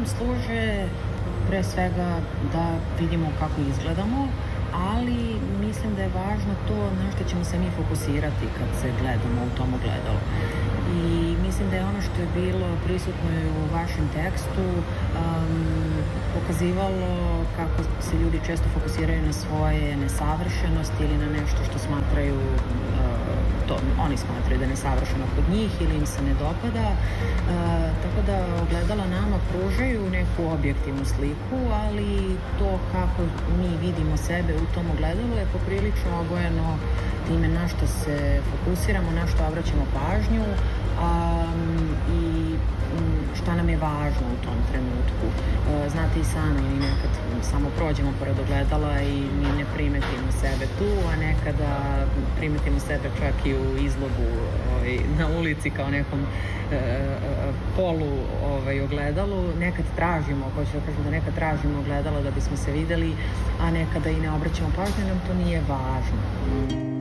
nam služe pre svega da vidimo kako izgledamo, ali mislim da je važno to na što ćemo se mi fokusirati kad se gledamo u tom ogledalu. I mislim da je ono što je bilo prisutno i u vašem tekstu pokazivalo kako se ljudi često fokusiraju na svoje nesavršenosti ili na nešto što smatraju oni smatraju da je nesavršeno kod njih ili im se ne dopada, tako da ogledala nama pružaju neku objektivnu sliku, ali to kako mi vidimo sebe u tom ogledalu je poprilično obojeno time na što se fokusiramo, na što obraćamo pažnju i šta nam je važno u tom trenutku. Znate i sami, mi nekad samo prođemo pored ogledala i mi ne primetimo sebe tu, a nekada primetimo sebe čak i u izlogu na ulici kao nekom polu ogledalu. Nekad tražimo, hoću da kažem da nekad tražimo ogledala da bismo se videli, a nekada i ne obraćamo pažnju, nam to nije važno.